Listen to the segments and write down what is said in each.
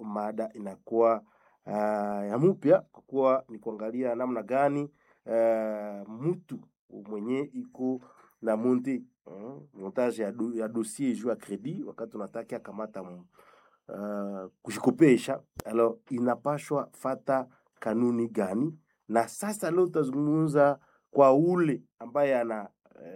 mada inakuwa ya mpya, kwa kuwa ni kuangalia namna gani mtu mwenye iko na montage ya dossier juu ya credit, wakati unataka kamata kushikopesha, alors inapashwa fata kanuni gani? Na sasa leo tutazungumza kwa ule ambaye ana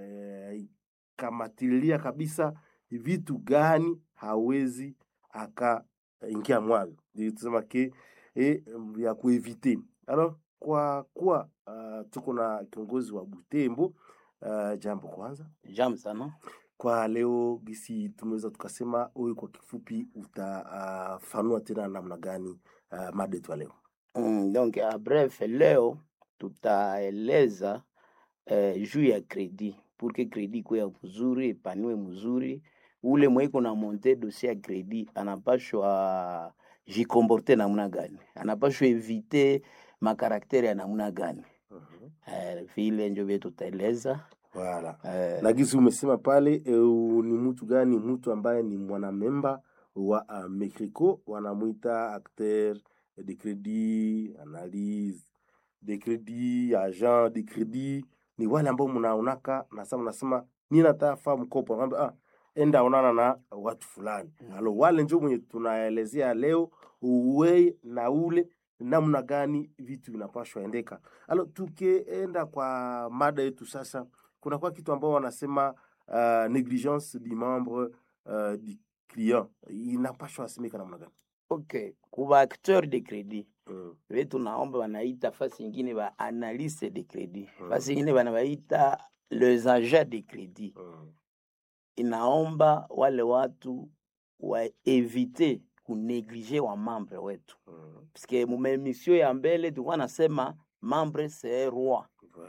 kamatilia kabisa vitu gani hawezi akaingia mwavyo, ndio tusema ke ya kuevite. Alors kwa tuko na kiongozi wa Butembo. Jambo kwanza. Jambo sana. Kwa leo gisi tumeweza tukasema wewe kwa kifupi utafanua tena namna gani mada yetu leo? Donc bref, leo tutaeleza juu ya credit, pour que credit kwa mzuri ipanue mzuri. Ule mweko na monter dossier ya credit anapashwa jikomporter namna gani, anapashwa eviter makaraktere ya namna gani. Vile ndio vile tutaeleza. Voilà. Na gisi umesema pale ni mtu gani? Mtu ambaye ni mwanamemba wa Mekriko, wanamuita acteur de crédit, analyse de crédit, agent de crédit. Ni wale ambao mnaonaka na sasa mnasema nini nataka mkopo, ngamba enda onana na watu fulani. Alo wale ndio mwenye tunaelezea leo, uwe na ule namna gani vitu vinapashwa endeka. Alo tukienda kwa mada yetu sasa, kuna kwa kitu ambao wanasema négligence du membre du client, inapashwa asimika namna gani? Okay, kuba acteur de crédit wetu naomba wanaita fasi nyingine ba analyste de crédit, fasi nyingine wanaita les agents de crédit. Inaomba wale watu wa éviter kunégliger wa membre wetu, parce que mumemission ya mbele tulikuwa nasema membre c'est roi.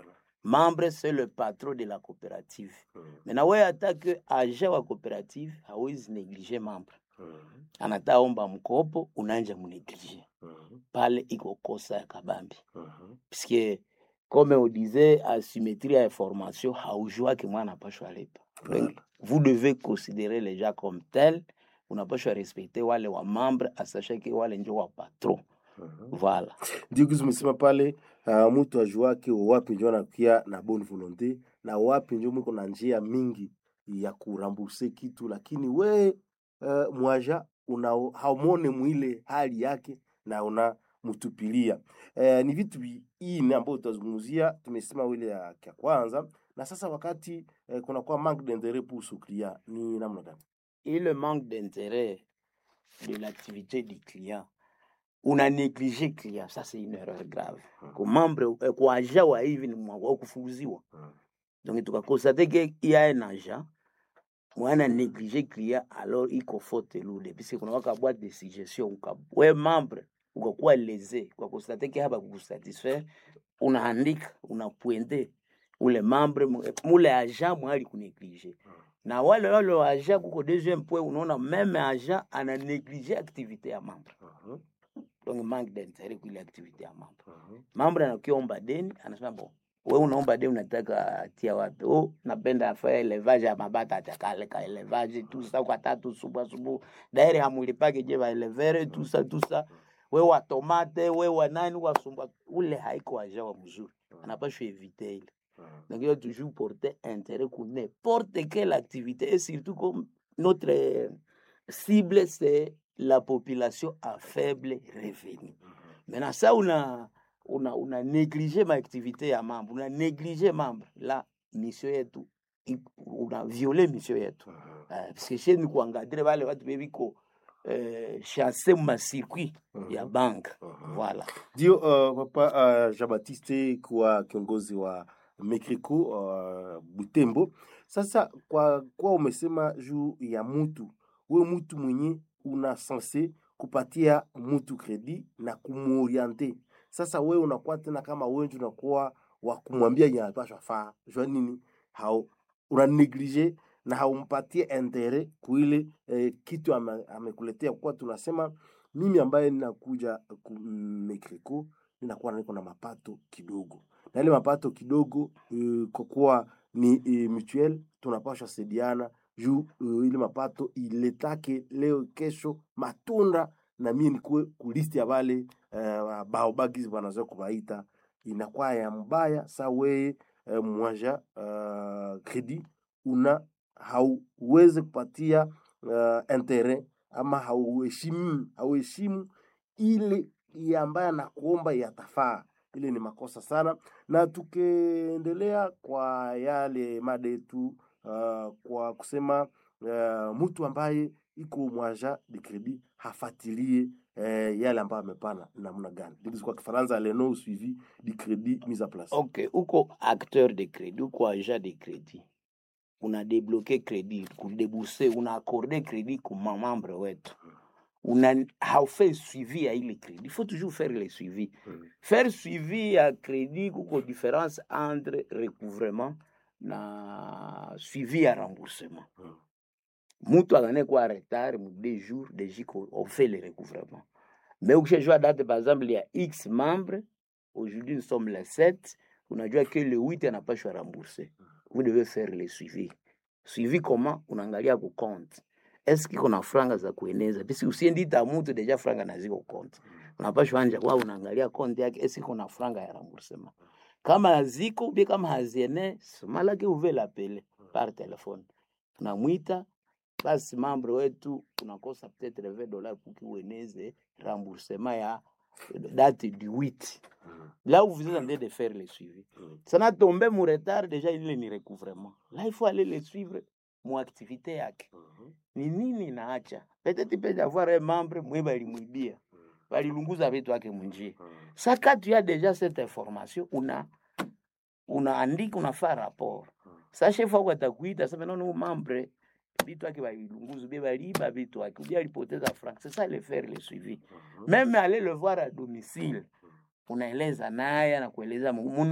Membre c'est le patron de la coopérative. Maintenant wewe atake agent wa coopérative hawezi négliger membre. Anataomba mkopo unaanja munéglige. Pale iko kosa ya kabambi. Puisque comme on disait, asymétrie ya information haujua ke mwana pashwa lipa. Donc vous devez considérer les gens comme tels, unapashwa respecter wale wa membre, asasha ke wale ndio wa patron. Voilà. Ndio kizu umesema pale, mtu ajua ke wapi ndio anakia na bonne volonté, na wapi ndio mko na njia mingi ya kuramburse kitu, lakini we mwaja haumone mwile hali yake na una mtupilia. Ni vitu hii ambayo tutazungumzia, tumesema ile ya kwanza. Na sasa wakati kuna kwa manque d'intérêt pour ce client, ni namna gani? Et le manque d'intérêt de l'activité du client, on a négligé le client, ça c'est une erreur grave. Comme membre, kwa agent wa hivi ni mwa kufuziwa. Donc tukakonstate que il y a un agent mwana négligé le client, alors il faut faute lourde, puisque kuna waka boîte de suggestion we membre ukakuwa lésé, kwa constate que haba kusatisfaire, unaandika unapointe ule membre mule agent mwali kunégligé. Na wale agent kuko deuxième point, unaona même agent ana négligé activité ya membre. Donc manque d'intérêt kwa ile activité ya membre. Membre anakiomba deni, anasema bon, wewe unaomba deni unataka tia wapi? Napenda afanye élevage ya mabata atakale ka élevage tout ça kwa tatu subu. Daire hamulipake je ba éleveur tout ça. Wewe wa tomate, wewe wa nani wa sumba, ule haiko ajawa mzuri. Anapaswa éviter ile. Donc il doit toujours porter intérêt pour n'importe quelle activité, et surtout comme notre cible c'est la population à faible revenu. Maintenant ça on a négligé ma activité ya membre, on a négligé membre, la mission yetu on a violé mission yetu. Parce que chez nous kuangadre wale watu bebiko chasser ma circuit ya bank. Voilà. Dio papa Jean-Baptiste kwa kiongozi wa Mekriko Butembo. Sasa kwa umesema juu ya mtu, we mtu mwenye una censé kupatia mtu credit na kumorienter. Sasa we unakuwa tena kama wewe ndio unakuwa wa kumwambia yanapaswa faa. Jua nini? Una négligé na haumpatie intérêt kuile kitu amekuletea, kwa tunasema mimi ambaye ninakuja Mekriko ninakuwa niko na mapato kidogo. Na ile mapato kidogo kwa kuwa ni mutuel, tunapaswa saidiana juu ile mapato iletake leo kesho matunda na mie nikuwe kulisti ya wale baobagizi wanazoea kubaita, inakuwa ya mbaya. Sa weye mwaja kredi una hauweze kupatia intere ama hauheshimu ile ambaye anakuomba yatafaa, ile ni makosa sana. Na tukiendelea kwa yale mada yetu, kwa kusema mtu ambaye iko mwaja de credit hafatilie yale ambayo amepana namna gani, kwa Kifaransa le non suivi du credit mise en place. Okay, uko acteur de crédit, uko agent de crédit, una débloqué crédit, kudebuse, una accordé crédit kwa membre wetu, haufai suivi ya ile crédit. Il faut toujours faire le suivi. Faire suivi ya crédit, kuko différence entre recouvrement na suivi ya remboursement. Mutu agane kwa retard mu 2 jours déjà on fait le recouvrement. Mais où je date par exemple il y a X membres, aujourd'hui nous sommes le 7, unajua que le 8 n'a pas remboursé. Vous devez faire le suivi. Suivi comment? Unaangalia ku compte. Est-ce que kuna franga za kueneza? Bisi usiendi ta mtu deja franga na ziko compte. Unapaswa anja kwa unaangalia compte yake, est-ce que kuna franga ya remboursement. Kama ziko bi kama haziene, mala que uve l'appeler par téléphone. Tunamwita basi membre wetu unakosa peut-être $20 pour kueneze remboursement ya date du 8. Là où vous êtes en train de faire le suivi. Ça n'a tombé mon retard, déjà il est ni recouvrement. Là il faut aller le suivre mon activité yake. Ni nini naacha? Peut-être il peut y avoir un membre mwiba ilimwibia. Balilunguza vitu yake munjie. Ça quand tu as déjà cette information, unaandika unafanya rapport. Sasa chef wako atakuita sema non membre vitu yake balilunguza beba liba vitu yake udia alipoteza franc. C'est ça le faire le suivi. Même aller le voir à domicile. Unaeleza naye na kueleza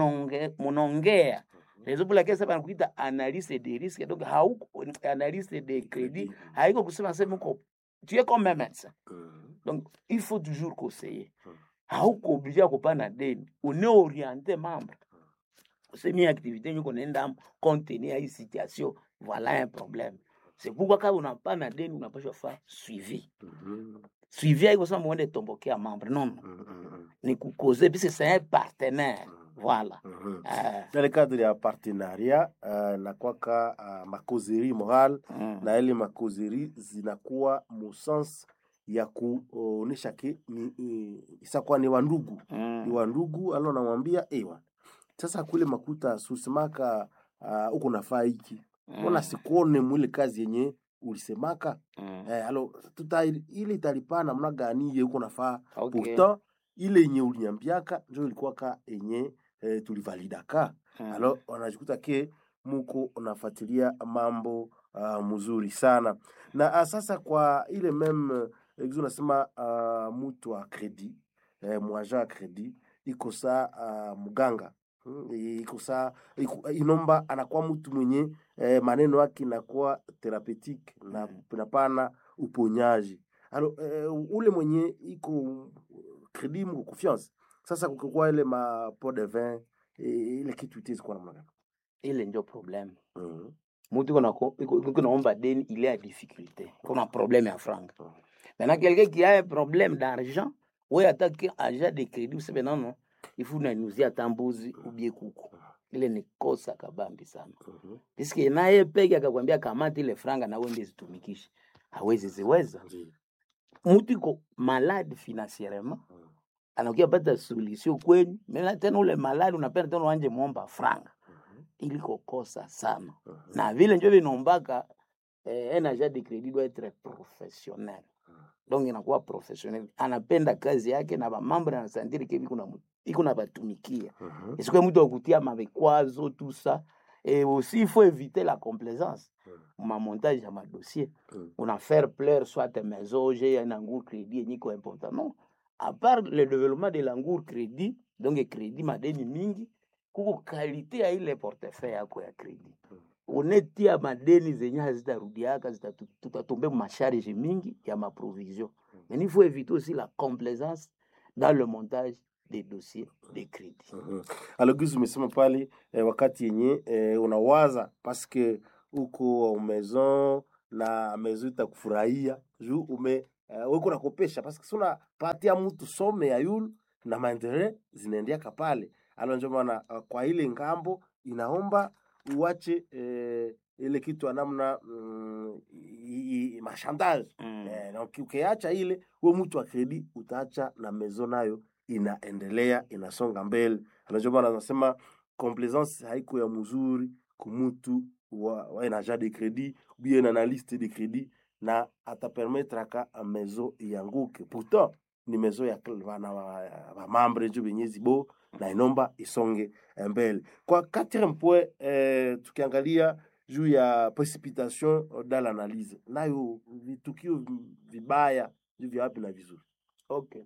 munaongea. Rezo pour laquelle ça va kuita analyse des risques. Donc hauko analyse des crédits, haiko kusema sema uko tu es comme médecin. Donc il faut toujours conseiller. Hauko obligé kupana deni, une orienter membre. C'est une activité nous connaenda contenir une situation, voilà un problème. C'est pourquoi quand on n'a pas na deni, on n'a pas faire suivi. Suivi haiko sema mwende tombokea membre, non. Ni kukoze parce que c'est un partenaire. Voilà. Dans le cadre ya partenariat na kwaka makozeri moral na ile makozeri zinakuwa mu sens ya kuonesha ke isakuwa ni wandugu. Ni wandugu alo namwambia sasa kule makuta susimaka uko nafaa hiki. Mbona sikuone mwile kazi yenye ulisemaka? Alo ile italipana namna gani yeye uko nafaa? Pourtant ile yenye uliambiaka ndio ilikuwa ka yenye tulivalidaka. Alors wanajikuta ke muko unafuatilia mambo mzuri sana. Na sasa kwa ile meme unasema mtu wa credit, mwaja credit iko saa muganga. Iko saa inomba anakuwa mtu mwenye maneno yake inakuwa therapeutique na pinapana uponyaji. Alors ule mwenye iko credit mko confiance. Sasa kukua ile ma pot de vin ile kitu itizi kwa namna gani? Ile ndio problème. Mtu kuna omba deni, il est à difficulté. Kuna problème ya franga. Maintenant quelqu'un qui a un problème d'argent, ouais attaque agent de crédit, c'est ben non, il faut nous atambuzi ubie kuku. Ile ni kosa kabambi sana. Puisque naye peke akakwambia kamata ile franga na wewe zitumikishe. Hawezi ziweza. Mtu iko malade financièrement. Anakuja pata solution kwenu, mais tena ule malade unapenda tena uanje muomba franga. Iliko kosa sana. Na vile ndio vinombaka un agent de crédit doit être professionnel. Donc inakuwa professionnel. Anapenda kazi yake na mambo anasandiri kivi iko na batumikia. Isikuwe mtu akutia mabekwazo tout ça. Et aussi il faut éviter la complaisance. Ma montage ya ma dossier. On a faire pleurer soit tes maisons, j'ai un angour crédit niko important. Non. À part le développement de l'angour crédit, donc crédit madeni mingi, kuko qualité ya ile portefeuille yako ya crédit. Unetia madeni zenye hazitarudiaka tutatombe masharge mingi ya ma provision. Mais il faut éviter aussi la complaisance dans le montage des dossiers de crédit. Alors gizu umesema pale wakati yenye unawaza parce que uko maison na maison itakufurahia juu weko nakopesha parce que suna patia mtu some ya yulu na maendeleo zinaendea kapale. Alors ndio maana kwa ile ngambo inaomba uache ile kitu ya namna mashandage. Na ukiacha ile wewe mtu wa credit utaacha na mezo nayo inaendelea inasonga mbele. Ndio maana nasema complaisance haiko ya mzuri kumutu wa ina ja de credit ou bien na liste de credit na atapermettre ka mezo yanguke. Pourtant ni mezo ya wa membre jo benyezi bo na inomba isonge mbele. Kwa 4e point tukiangalia juu ya précipitation dans l'analyse. Nayo vitukio vibaya vya wapi na vizuri. OK.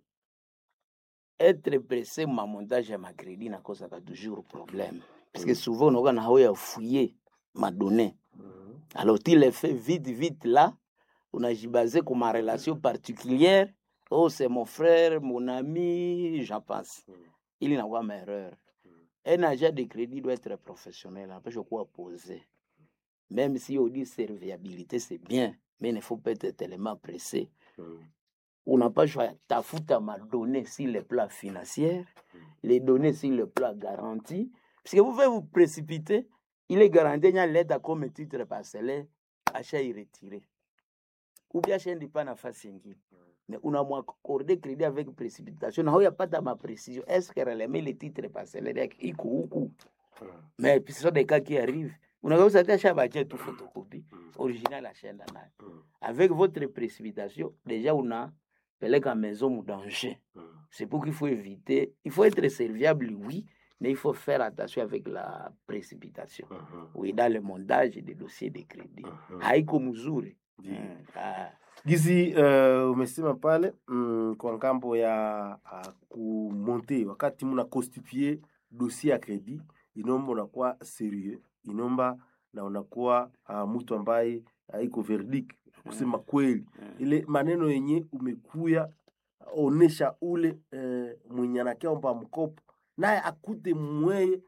Être pressé ma montage à ma crédit na cause ka toujours problème. Parce que souvent on a hao ya fouiller ma donnée. Alors tu les fait vite là, on a basé comme ma relation particulière. Oh, c'est mon frère, mon ami, j'en pense. Il n'a pas erreur. Un agent de crédit doit être professionnel, après je crois poser. Même si on dit serviabilité, c'est bien, mais il ne faut pas être tellement pressé. On n'a pas choisi ta faute à ma donner sur le plan financier, les données sur le plan garanti. Parce que vous pouvez vous précipiter, il est garanti, il y a l'aide à comme titre parcellaire, achat y retiré. Ou bien achat n'est pas na face mais on a moins accordé crédit avec précipitation. Il n'y a pas de ma précision. Est-ce qu'elle aimait les titres parcellaires? Mais puis ce sont des cas qui arrivent. On a aussi acheté tout photocopie original à chaîne. Avec votre précipitation, déjà on a appelé qu'à maison ou danger. C'est pour qu'il faut éviter. Il faut être serviable, oui, mais il faut faire attention avec la précipitation. Oui, dans le montage des dossiers de crédit. Haiko mzuri. Gizi umesema pale kwa ngambo ya kumonte wakati muna constituer dossier ya credit inomba unakuwa serieux, inomba na unakuwa mtu ambaye haiko verdict kusema kweli ile maneno yenye umekuya onesha ule mwenye anakiomba mkopo naye akute mweye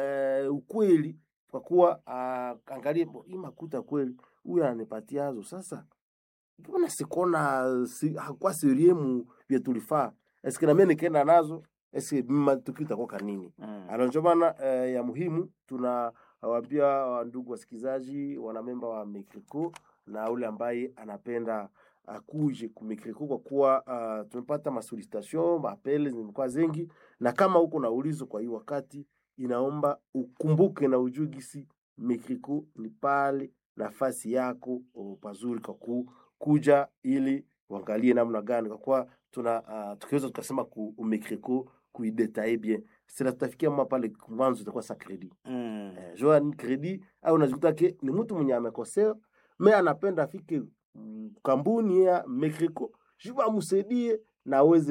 ukweli kwa kuwa angalie imakuta kweli huyu ananipatia sasa. Mbona sikona hakuwa seriemu vya tulifaa. Eske na mimi nikaenda nazo, eske mimi tukita kwa nini? Ndio maana ya muhimu tunawaambia ndugu wasikizaji, wanamemba wa Mekriko na ule ambaye anapenda akuje ku Mekriko kwa kuwa tumepata masolicitation, maapele zimekuwa zengi na kama uko na ulizo kwa hii wakati inaomba ukumbuke na ujugisi Mekriko ni pale nafasi yako pazuri kwa kuja ili wangalie namna gani kwa kuwa tukiweza tukasema ku Mekriko kuidetailler bien sila tutafikia mwa pale mwanzo itakuwa sa credit joa ni credit au unajikuta ke ni mtu mwenye amekosea mais anapenda afike kampuni ya Mekriko jiba msaidie na aweze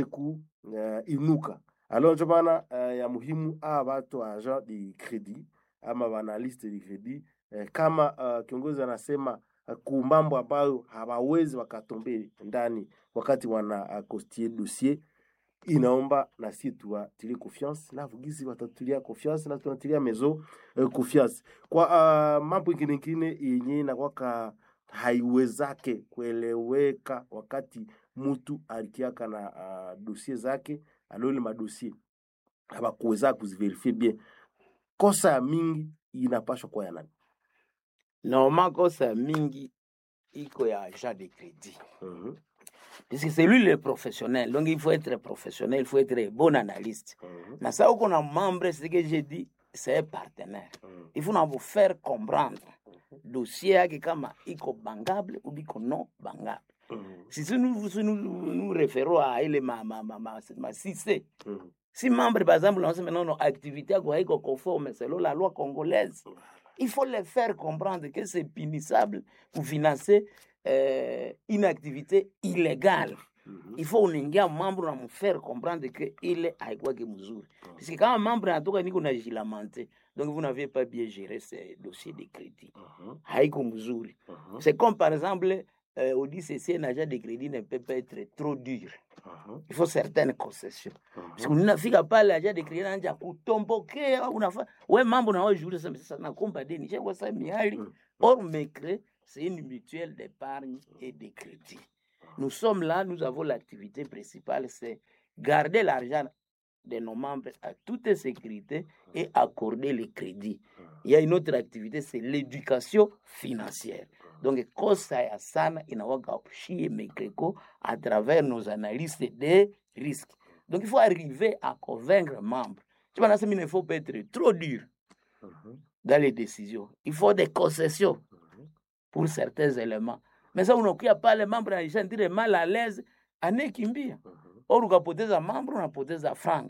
inuka. Alors ndio maana ya muhimu watu wa agent de credit ama analyste de credit kama kiongozi anasema kumambo ambayo hawawezi wakatombe ndani wakati wana constituer dossier inaomba na sisi tuatilie confiance na vugizi watatulia confiance na tunatilia mezo confiance kwa mambo ingine yenye na kwa haiwezake kueleweka wakati mtu alikiaka na dossier zake alole madossier habakuweza kuziverify bien kosa mingi inapaswa kwa yana normalement kosa mingi iko ya agent de crédit. Parce que c'est lui le professionnel. Donc il faut être professionnel, il faut être bon analyste. Mais ça, on a membre, c'est ce que j'ai dit, c'est un partenaire. Il faut nous faire comprendre dossier qui comme iko bangable ou biko non bangable. Si nous référons à il ma 6C. Si membre par exemple on sait maintenant nos activités iko conforme selon la loi congolaise. Il faut les faire comprendre que c'est punissable pour financer une activité illégale. Il faut un membre nous faire comprendre que il est aigua que mzuri. Parce que quand un membre en tout cas niko na lamenté, donc vous n'avez pas bien géré ces dossiers de crédit. Haiko mzuri. C'est comme par exemple on dit ceci un agent de crédit ne peut pas être trop dur. Il faut certaines concessions. Parce que unafika pale agent de crédit anja kutombokea unafa wewe mambo na wewe jure sasa na komba deni je kwa sababu miali or mecre c'est une mutuelle d'épargne et de crédit. Nous sommes là, nous avons l'activité principale, c'est garder l'argent de nos membres à toute sécurité et accorder les crédits. Il y a une autre activité, c'est l'éducation financière. Donc, kosa ya sana inawaka shie Mekreko à travers nos analyses des risques. Donc, il faut arriver à convaincre membres. Tu vois, il ne faut pas être trop dur dans les décisions. Il faut des concessions pour certains éléments. Mais ça, on n'a pas les membres à sentir mal à l'aise, anayekimbia. Or ukapoteza mambo, unapoteza franga,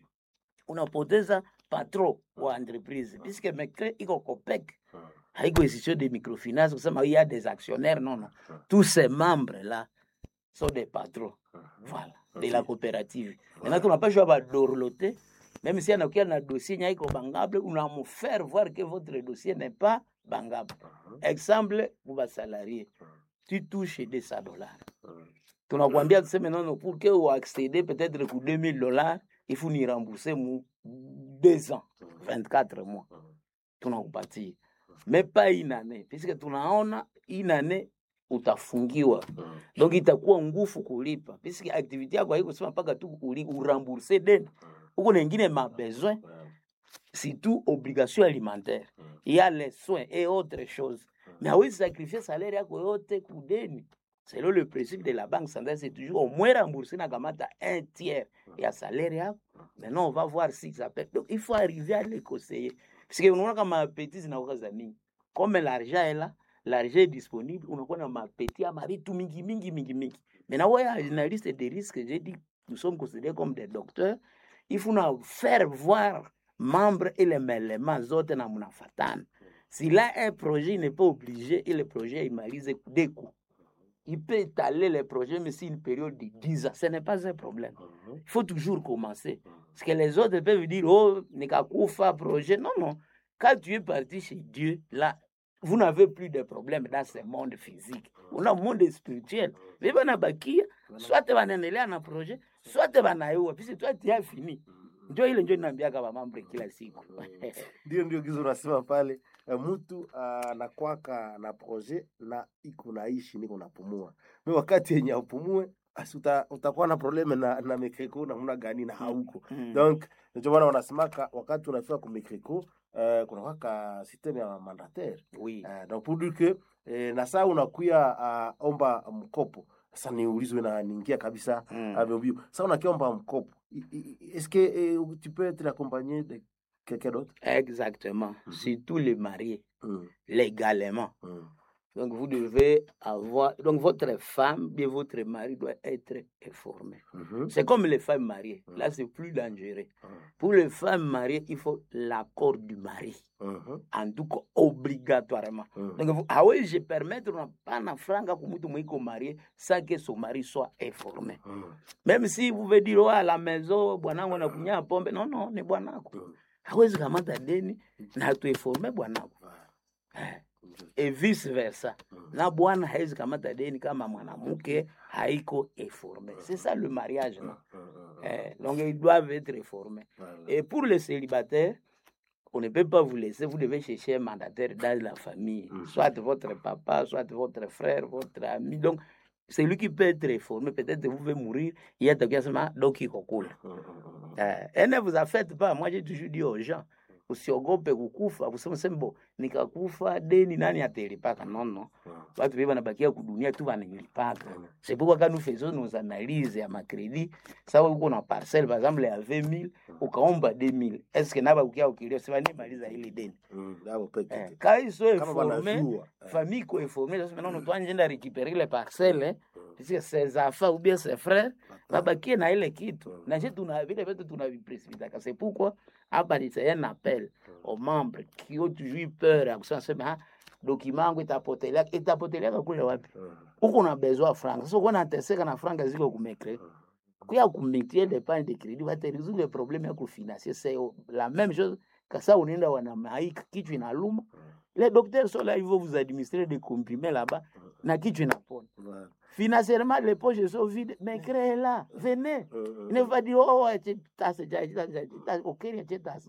unapoteza patron wa entreprise, puisque Mekre iko Copec, haiko institution de microfinance, kusema il y a des actionnaires, non. Tous ces membres-là sont des patrons, voilà, de la coopérative. Maintenant, tu n'as pas joué à dorloter, même si on a un dossier qui est bangable, on a me faire voir que votre dossier n'est pas bangable. Exemple, pour les salariés, tu touches $200. Tunakwambia tuseme non, pour que vous accédez peut-être pour $2000, il faut ni rembourser 2 ans, 24 mois. Tunakupatia. Mais pas une année, puisque tunaona une année utafungiwa. Donc itakuwa ngufu kulipa. Puisque activité yako haiko sema mpaka tu urambourser deni. Uko na ngine ma besoin, surtout obligation alimentaire. Il y a les soins et autres choses. Mais oui, sacrifier salaire yako yote kudeni. Selon le principe de la banque centrale, c'est toujours au moins rembourser na kamata 1/3 ya salaire. Maintenant, on va voir si ça peut. Donc, il faut arriver à les conseiller. Parce que on a comme appétit na wakazani. Comme l'argent est là, l'argent est disponible, on a comme appétit à mari tout mingi. Maintenant, ouais, analyste des risques, j'ai dit, nous sommes considérés comme des docteurs. Il faut nous faire voir membres et les éléments autres na munafatana. S'il a un projet, il n'est pas obligé et le projet il mérite des coûts. Il peut étaler les projets, mais c'est une période de 10 ans. Ce n'est pas un problème. Il faut toujours commencer. Parce que les autres peuvent dire, oh, Nekakoufa, projet. Non. Quand tu es parti chez Dieu, là, vous n'avez plus de problèmes dans ce monde physique. On a un monde spirituel. Mais soit tu vas aller dans un projet, soit tu vas aller où. Puis toi, tu as fini. Ndio ile ndio ninaambiaka ba mambo kila siku. Ndio gizo unasema pale mtu anakwaka na projet na iko naishi niko napumua. Mimi wakati yenye upumue utakuwa na probleme na Mekreko na muna gani na hauko. Donc ndio maana wanasemaka wakati unafika ku Mekreko kuna waka système ya mandataire. Oui. Donc pour dire que na saa unakuya omba mkopo. Sasa niulizwe na niingia kabisa avyo. Sasa unakiomba mkopo. Est-ce que tu peux être accompagné de quelqu'un d'autre? Exactement. Surtout les mariés, légalement. Donc, vous devez avoir... Donc, votre femme, bien votre mari doit être informé. C'est comme les femmes mariées. Là, c'est plus dangereux. Pour les femmes mariées, il faut l'accord du mari. En tout cas, obligatoirement. Donc, oui, je permettre pas na franga pour mutu mwiko marié sans que son mari soit informé. Même si vous pouvez dire, à la maison, bwanangu na kunya pombe. Non, ni bwanako. Hawezi kamata deni na tu informé bwanako. Et vice versa. Na bwana hawezi kamata deni kama mwanamke haiko informé. C'est ça le mariage, non? Donc ils doivent être informés. Et pour les célibataires, on ne peut pas vous laisser, vous devez chercher un mandataire dans la famille. Soit votre papa, soit votre frère, votre ami. Donc, c'est lui qui peut être informé. Peut-être vous pouvez mourir. Il y a quelqu'un qui donc il coule. Et ne vous en faites pas. Moi, j'ai toujours dit aux gens, usiogope kukufa, useme bon, nikakufa deni nani atalipaka? Non. Watu wengi wanabakia kudunia tu wananilipaka. C'est pourquoi quand nous faisons nos analyses ya macrédit, ça uko na parcelle par exemple ya 20 000, ukaomba 2 000. Est-ce que naba ukia ukilio sema ni maliza ile deni? Quand ils sont informés, famille ko informée, ça maintenant nous doit njenda récupérer les parcelles, puisque ses enfants ou bien ses frères babakie na ile kitu. Na je tuna vile vitu tunaviprécipiter. C'est pourquoi c'est un appel aux membres qui ont toujours peur à kusema document yangu itapotelea kule wapi? Huko na besoin de francs. Sio kuna teseka na francs ziko kumekre. Kuya kumitie d'épargne de crédit va te résoudre le problème ya kufinancier. C'est la même chose que ça unaenda wana maika kitu inaluma. Les docteurs sont là, ils vont vous administrer des comprimés là-bas na kitu inapona. Financièrement, les poches sont vides, mais créez là, venez. Il ne va dire, oh, tu tasse, ok, tu tasse.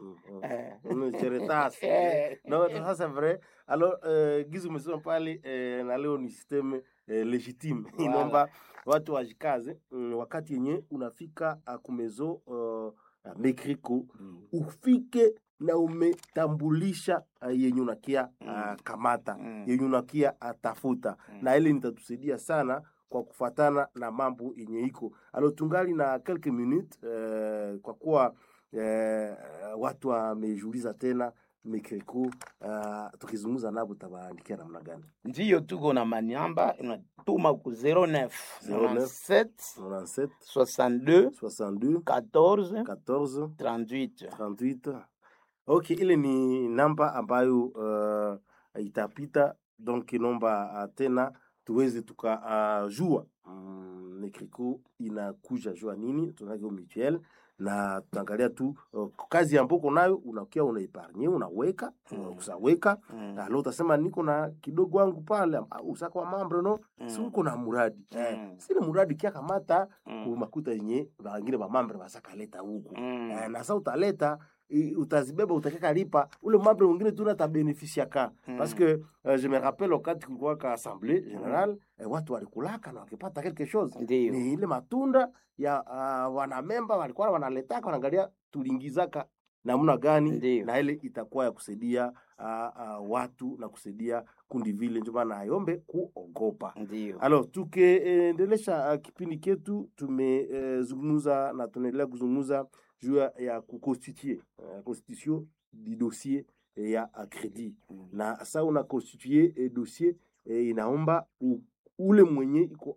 Non, ça c'est vrai. Alors, Guizou, nous sommes parlé dans le système legitime. Inomba watu wajikaze wakati yenye unafika kumezo Mekreko ufike na umetambulisha yenye unakia kamata yenye unakia atafuta na ile nitatusaidia sana kwa kufatana na mambo yenye iko. Alors tungali na quelques minutes kwa kuwa watu wamejuliza tena Mekreko, tukizungumza nabo tabaandikia namna gani? Ndiyo tuko na manyamba unatuma ku 09 97 62 14 38. Okay, ile ni namba ambayo itapita, donc nomba tena tuweze tukajua Mekreko inakuja jua nini, tunavyo mutuel na tuangalia tu kazi amboko nayo unakia unaiparnie unaweka usaweka na leo utasema niko na kidogo wangu pale usaka wa mambo no si uko na muradi sina muradi kia kamata umakuta yenye wengine ba mambo basaka leta huko na sasa utaleta utazibeba utakeka lipa ule mambo mwingine tu na beneficia ka parce que je me rappelle wakati kulikuwa ka assemblée générale watu walikulaka na wakipata quelque chose ni ile matunda ya wanamemba walikuwa wanaletaka wanaangalia tulingizaka namna gani na ile itakuwa ya kusaidia watu na kusaidia kundi vile ndio maana ayombe kuogopa. Alors tukiendelesha kipindi ketu tumezungumza na tunaendelea kuzungumza juu ya kuconstituer constitution du dossier ya crédit na sasa una constituer dossier inaomba ule mwenye iko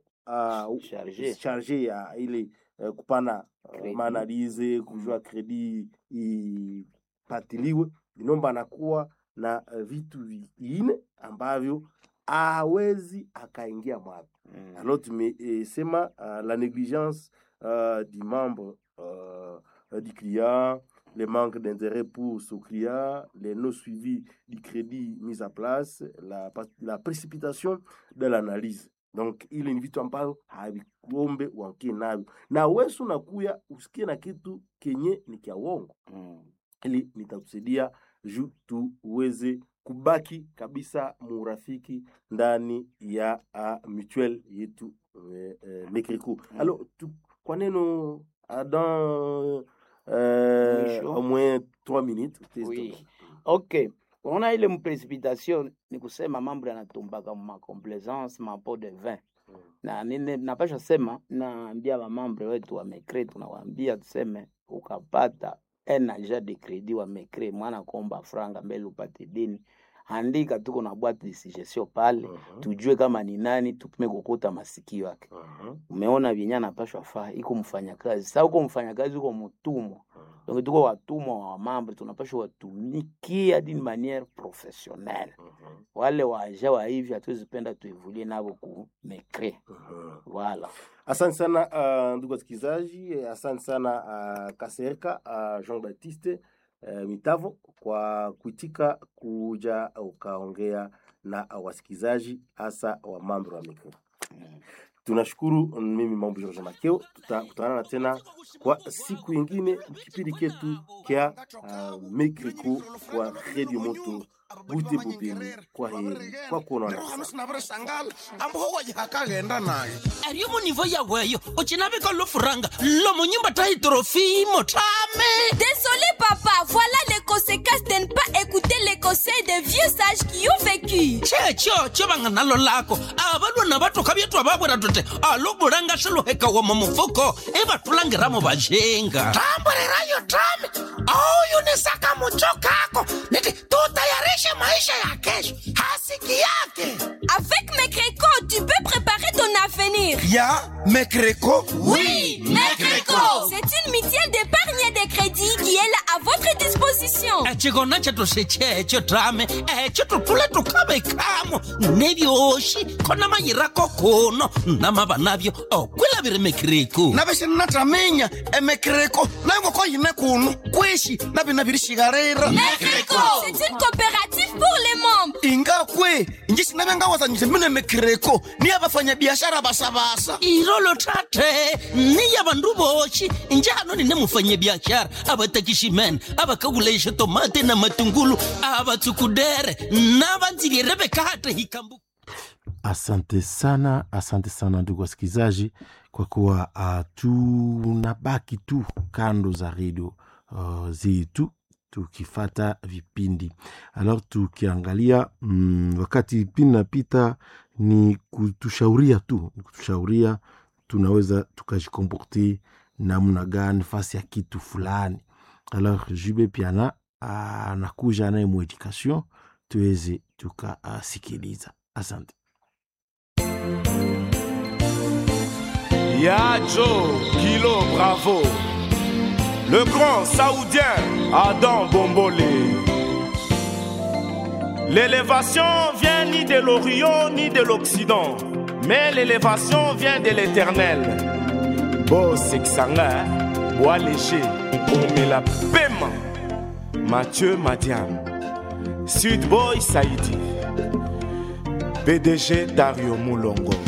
chargé ya ile kupana maanalize kujua credit ipatiliwe inomba anakuwa na vitu viine ambavyo hawezi akaingia mwapo. Alors tumesema la négligence du membre du client, les manques d'intérêt pour ce client, les non-suivis du crédit mis à place, la précipitation de l'analyse. Donc ile ni vitu ambavyo haviombe wankie navyo na wewe unakuya usikie na kitu kenye ni kia uongo ili nitakusaidia juu tuweze kubaki kabisa murafiki ndani ya mutuel yetu Mekreko. Alors kwa neno dans au moins 3 minutes. Oui. Okay. Unaona ile mprecipitation ni kusema mambo yanatumbaka ma complaisance ma pot de vin. Na nini napasha sema naambia wa mambo wetu wa Mekreko tunawaambia tuseme ukapata un agent de crédit wa Mekreko mwana komba franga mbele upate deni andika tuko na boîte de suggestion pale tujue kama ni nani tupime kukuta masikio yake. Umeona vinyana napashwa faa iko mfanyakazi sasa uko mfanyakazi uko mtumwa donc tuko watumwa wa mambo tunapashwa watumikia d'une manière professionnelle. Wale waja wa hivi hatuwezi penda tuevulie nabo ku Mekreko. Voilà. Asante sana ndugu wasikilizaji, asante sana Kasereka Jean-Baptiste Mitavo kwa kuitika kuja ukaongea na wasikilizaji hasa wa mambo ya Mekreko. Tunashukuru. Mimi Mambo George Makeo, tutakutana tena kwa siku nyingine kipindi ketu kia Mekreko kwa Radio Moto Bute Bobeni. Kwa heri kwa kuonana. Ariyo mu niveau ya weyo ochinabika lo furanga lo munyumba tai trofimo tame. Désolé papa, voilà les conséquences de ne pas écouter les conseils des vieux sages qui ont vécu. Checho banga nalo lako abalwa na batoka byetu ababwera tote alubulanga shilo heka wa mumufuko eba tulangiramo bajenga tamborerayo tame au unisaka muchoka ako niti tutayarisha maisha ya kesho hasiki yake. Avec Mekreko, tu peux préparer ton avenir. Ya Mekreko? Oui, Mekreko. C'est une mutuelle d'épargne et de crédit qui est là à votre disposition. Chigona chetu sechecho trame chetu tule tukabe kamo nebyoshi kona mayirako kuno namaba nabyo okwila bire Mekreko nabeshe natamenya Mekreko nango ko yine kuno kweshi nabina birishigarera. Mekreko, c'est une coopérative pour les membres. Ingakwe njisi nabenga wazanyise mine Mekreko ni abafanya biashara basabasa irolo tate ni yabandu boshi njano ni nemufanya biashara abatakishimen abakagulesha tomate na matungulu abatsukudere nabanzibirebe kate hikambu. Asante sana ndugu wasikilizaji, kwa kuwa tunabaki tu kando za redio zetu tukifata vipindi. Alors tukiangalia wakati pindi napita ni kutushauria tunaweza tukajikomporte namna gani fasi ya kitu fulani. Alors Jube Piana anakuja naye mwedikasyon tuweze tukasikiliza. Asante. Yadjo, Kilo, bravo. Le grand saoudien Adam Bombolé. L'élévation vient ni de l'Orient ni de l'Occident, mais l'élévation vient de l'Éternel. Bo Sexanga, Bois Léger, Omela Pema, Mathieu Madiam, Sud Boy Saïdi, PDG Dario Moulongo.